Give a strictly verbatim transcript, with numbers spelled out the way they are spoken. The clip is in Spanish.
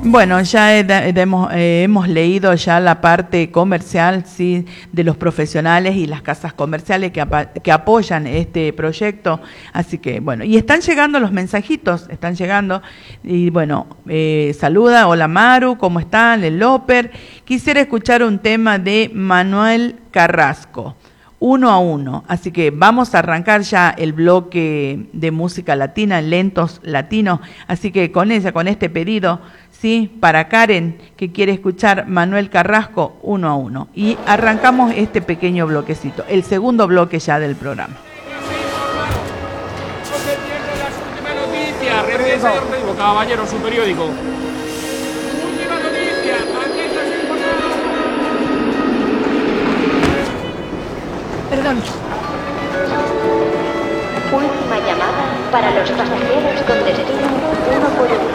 Bueno, ya he, he, hemos, eh, hemos leído ya la parte comercial, sí, de los profesionales y las casas comerciales que, que apoyan este proyecto. Así que, bueno, y están llegando los mensajitos, están llegando. Y bueno, eh, saluda, hola Maru, ¿cómo están? El Loper. Quisiera escuchar un tema de Manuel Carrasco. Uno a uno, así que vamos a arrancar ya el bloque de música latina, lentos latinos, así que con ella, con este pedido, sí, para Karen, que quiere escuchar Manuel Carrasco, uno a uno, y arrancamos este pequeño bloquecito, el segundo bloque ya del programa. No se pierden las últimas noticias, recién señor Teibo, caballero, su periódico. Última noticia, atentas e informadas. Perdón. Última llamada para los pasajeros con destino uno por uno.